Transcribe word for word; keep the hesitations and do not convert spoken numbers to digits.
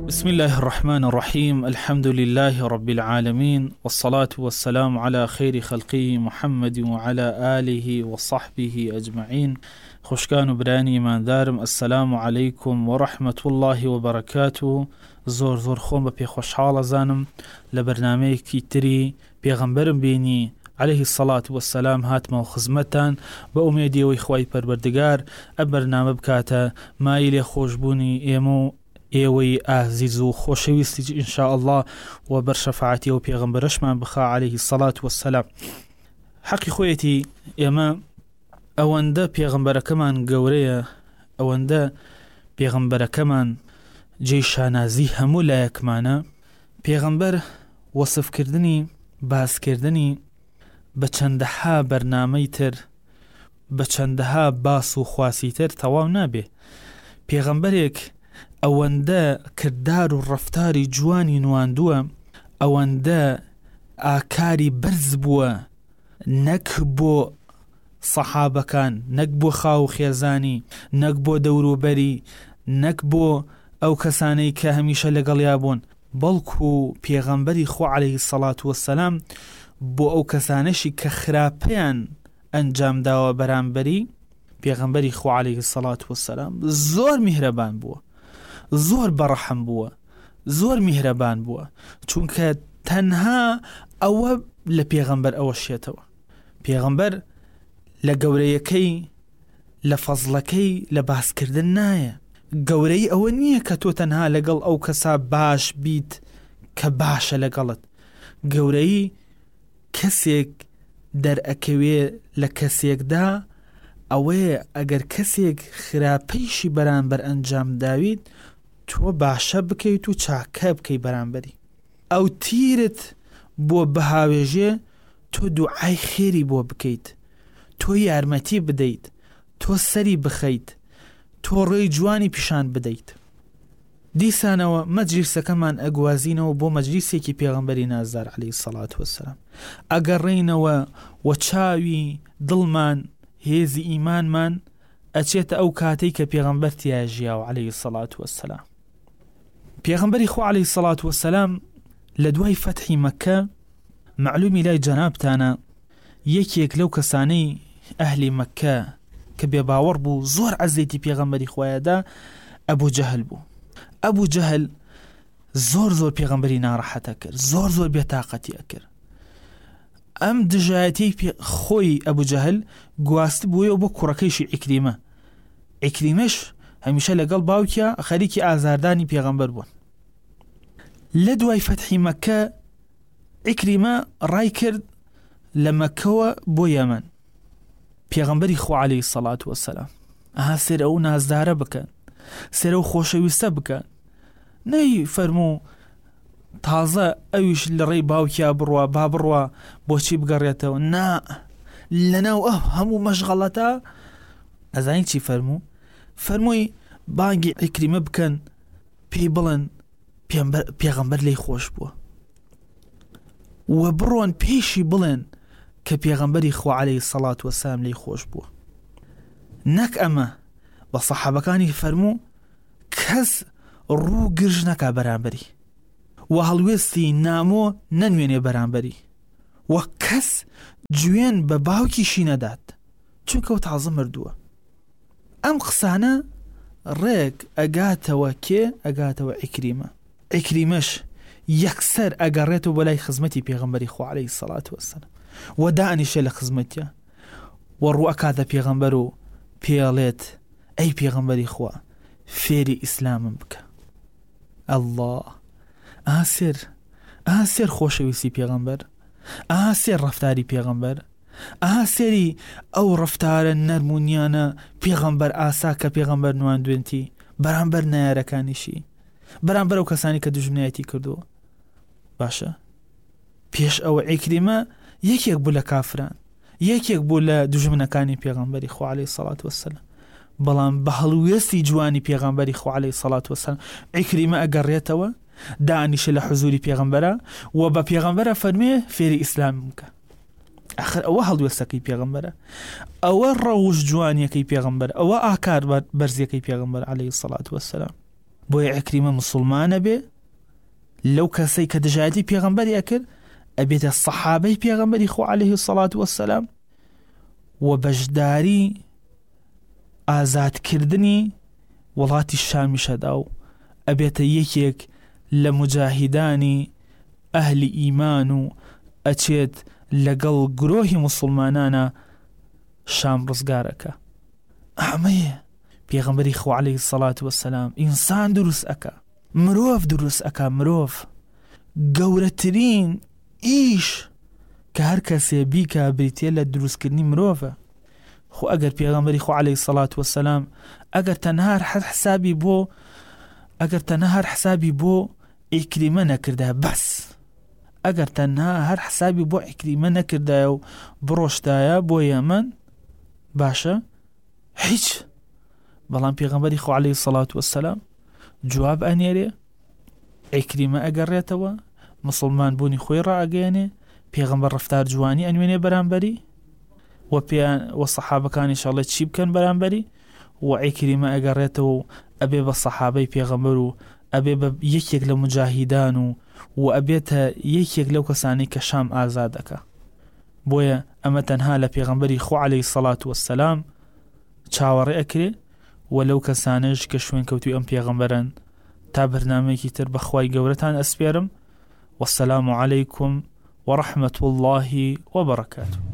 بسم الله الرحمن الرحيم. الحمد لله رب العالمين، والصلاة والسلام على خير خلقه محمد وعلى آله وصحبه أجمعين. خوشكان و برانی ماندارم، السلام عليكم ورحمة الله وبركاته. زور زور خۆم بە پێ خۆشحاڵە زانم لە بەرنامەیەکی تری پێغەمبەرم بینی عليه الصلاة والسلام هاتمەوە خزمەتان بە ئومێدیەوەی خوای پەروەردگار ئەم بەرنامە بکاتە مایلێ خۆشبوونی ئێمە و ئێوەی ئازیز و خۆشەویستی ئینشاء الله و بەر شەفاعەتی ئەو پێغەمبەرەشمان بخا عليه الصلاة والسلام. حەقی خۆیەتی ئێمە ئەوەندە پێغەمبەرەکەمان گەورەیە، ئەوەندە پێغەمبەرەکەمان جێی شانازی هەموو لایەکمانە. پێغەمبەر وەسفکردنی باسکردنی بە چەندەها بەرنامەی تر، بە چەندەها باس و خواسی تر تەواو نابێ. پێغەمبەرێک ئەوەندە کردار و ڕەفتاری جوانی نواندووە، ئەوەندە ئاکاری بەرز بووە، نەک بۆ سەحابەکان، نەک بۆ خاو خێزانی، نەک بۆ دەوروبەری، نەک بۆ ئەو کەسانەی کە هەمیشە لەگەڵیا بوون، بەڵکو پێغەمبەری خوا عليه الصلاة والسلام بۆ ئەو کەسانەشی کە خراپەیان ئەنجام داوە بەرامبەری پێغەمبەری خوا عليه الصلاة والسلام زۆر میهرەبان بووە، زۆر بەڕەحم بووە، زۆر میهرەبان بووە، چونکە تەنها ئەوە لە پێغەمبەر ئەوە شێتەوە. پێغەمبەر لە گەورەیەکەی، لە فەزڵەکەی، لە باسکردن نایە. گەورەی ئەوە نییە کە تۆ تەنها لەگەڵ ئەو کەسا باش بیت کە باشە لەگەڵت. گەورەی کەسێک دەرئەکەوێ لە کەسێکدا ئەوەیە ئەگەر کەسێک خراپەیشی بەرامبەر ئەنجام داویت تۆ باشە بکەیت و چاکە بکەی بەرامبەری. ئەو تیرت بۆ بەهاوێژێ تۆ دوعای خێری بۆ بکەیت، تۆ یارمەتی بدەیت، تۆ سەری بخەیت، تۆ ڕێی جوانی پیشان بدەیت. دیسانەوە مەجلیسەکەمان ئەگوازینەوە بۆ مەجلیسێکی پێغەمبەری نازدار عليه الصلاة والسلام. ئەگەڕێینەوە و چاوی دڵمان، هێزی ئیمانمان ئەچێتە ئەو کاتەی کە پێغەمبەر تیا ژیاوە عليه الصلاة والسلام. پێغەمبەری خوا عليه الصلاة والسلام لە دوای فەتحی مەکە، معلومی لای جەنابتانە، یەکێک لەو کەسانەی ئەهلی مەکە کە بێباوەڕ بوو زۆر عەزێتی پێغەمبەری خوایەدا ئەبوو جەهل بوو. ئەبوو جەهل زۆر زۆر پێغەمبەری ناڕەحەتە کرد، زۆر زۆر بێتاقەتی ئەکرد. ئەم دژایەتی خۆی ئەبوو جەهل گواست بووە بۆ کوڕەکەیشی عیکریمە. عیکریمەش هەمیشە لەگەڵ باوکیە خەریکی ئازاردانی پێغەمبەر بوون. لە دوای فەتحی مەکە عیکریمە ڕای کرد لە مەکەوە بۆ یەمەن. پێغەمبەری خوا عليه الصلاة والسلام ئەها سێر ئەو نازدارە بکەن، سێر ئەو خۆشەویستە بکەن. نەی فەرموو تازە ئەویش لە ڕێی باوکیا بڕوە، با بڕوە بۆچی بگەڕێتەوە؟ نا، لەناو ئەو هەموو مەشغەڵەتە ئەزانی چی فەرموو؟ فەرمووی بانگی عیکریمە بکەن، پێی بڵن پێغەمبەر لێی خۆش بووە و بڕۆن پێشی بڵێن کە پێغەمبەری خوا عليه الصلاة والسلام لێی خۆش بووە. نەک ئەمە بە سەحابەکانی فەرموو کەس ڕوو گرژ نەکا بەرامبەری و هەڵوێستی نامۆ نەنوێنێ بەرامبەری و کەس گوێن بە باوکیشی نەدات چونکە تازە مردووە. ئەم قسانە ڕێک ئەگاتەوە کێ؟ ئەگاتەوە عیکریمە. عیکریمەش یەکسەر ئەگەڕێتەوە بەلای خزمەتی پێغەمبەری خوا عليه الصلاة والسلام و دانیشە لە خزمەتیە و ڕوو ئەکاتە پێغەمبەر و پێڵێت ئەی پێغەمبەری خوا فێری ئیسلامم بکە. ئەڵڵا، ئاها سێر ئاها سێر خۆشەویستی پێغەمبەر، ئاها سێر ڕەفتاری پێغەمبەر، ئاها سێری ئەو ڕەفتارە نەرمونیانە پێغەمبەر ئاسا کە پێغەمبەر نواندوێنتی بەرامبەر نایارەکانیشی، بەرامبەر ئەو کەسانی کە دوژمنایەتی کردووە. باشە پێش ئەوە عیکریمە یەکێک بوو لە کافران، یەکێک بوو لە دوژمنەکانی پێغەمبەری خوا عليه الصلاة والسلام، بەڵام بە هەڵوێستی جوانی پێغەمبەری خوا عليه الصلاة والسلام عیکریمە ئەگەڕێتەوە، دانیشە لە حزوری پێغەمبەرە و بە پێغەمبەرە فەرمێ فێری ئیسلام بکە. آخر ئەوە هەڵوێستەکەی پێغەمبەرە، ئەوە ڕەوش جوانیەکەی پێغەمبەر، ئەوە ئاکار بەرزیەکەی پێغەمبەر عەلەیهی سەڵات وەسەلام. بۆیە عیکریمە مسلمانە بێ لەو کەسەی کە دژایەتی پێغەمبەری ئەکرد ئەبێتە سەحابەی پێغەمبەری خۆ عەلەیهی السەڵات وەسسەلام و بەشداری ئازادکردنی وڵاتی شامیشەدا و ئەبێتە یەکێک لە مجاهیدانی ئەهلی ئیمان و ئەچێت لەگەڵ گرۆهی مسلمانانە شام ڕزگارەکە. ئەمەیە پێغەمبەری خۆ عەلەیهی السەڵات وەسسەلام ئینسان دروست ئەکا، مرۆڤ دروست ئەکا، مرۆڤ گەورەترین ئیش کە هەر کەسێ بیکە بریتێ لە دروستکردنی مرۆڤە. خۆ ئەگەر پێغەمبەری خۆ عەلەیهی السەڵات وەسسەلام ئەگەر تەنها هەر حسابی بۆ ئەگەر تەنها هەر حسابی بۆ عیکریمە نەکردە بەس، ئەگەر تەنها هەر حسابی بۆ عیکریمە نەکردایە و بڕۆشتایە بۆ یەمەن باشە هیچ. بەڵام پێغەمبەری خۆ عەلەیهی السەڵات وەسسەلام جواب ئەنێرێ، عیکریمە ئەگەڕێتەوە، مسلمان بوونی خۆی ڕائەگەیەنێ، پێغەمبەر ڕەفتار جوانی ئەنوێنێ بەرامبەری و پێیان و سەحابەکانی ئینشاءڵڵا چی بکەن بەرامبەری، و عیکریمە ئەگەڕێتەوە و ئەبێ بە سەحابەی پێغەمبەر و ئەبێ بە یەکێک لە مجاهیدان و و ئەبێتە یەکێک لەو کەسانی کە شام ئازاد دەکا. بۆیە ئەمە تەنها لە پێغەمبەری خۆ عەلەیهی السەڵات وەسسەلام چاوەڕێ ئەکرێ و لەو کەسانش کە شوێن کەوتوی ئەم پێغەمبەرن. تا بەرنامەیەکی تر بەخوای گەورەتان ئەسپێرم. وەسسەلامو عەلەیکم وەڕەحمەتوڵڵاهی وەبەڕەکاتوه.